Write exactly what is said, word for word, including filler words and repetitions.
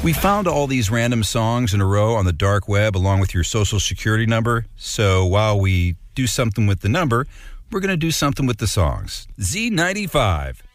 We found all these random songs in a row on the dark web along with your social security number. So while we do something with the number, we're going to do something with the songs. Z ninety-five.